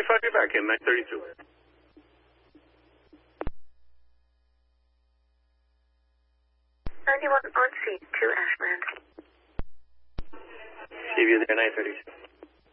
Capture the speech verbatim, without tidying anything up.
five, you're back in nine thirty-two. ninety-one on seat to Ashland. See you there, nine thirty-two.